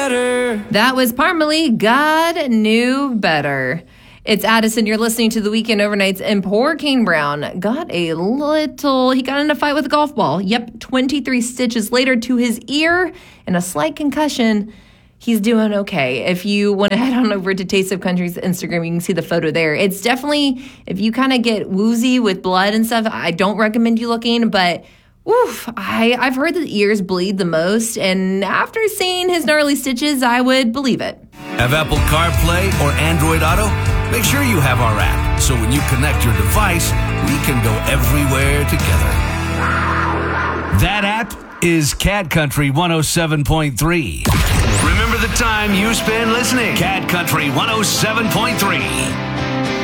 better. That was Parmalee, God Knew Better. It's Addison. You're listening to The Weekend Overnights, and poor Kane Brown he got in a fight with a golf ball. Yep, 23 stitches later to his ear and a slight concussion. He's doing okay. If you want to head on over to Taste of Country's Instagram, you can see the photo there. It's definitely, if you kind of get woozy with blood and stuff, I don't recommend you looking, but I've heard that the ears bleed the most, and after seeing his gnarly stitches, I would believe it. Have Apple CarPlay or Android Auto? Make sure you have our app, so when you connect your device, we can go everywhere together. That app is Cat Country 107.3. Remember the time you spend listening. Cat Country 107.3.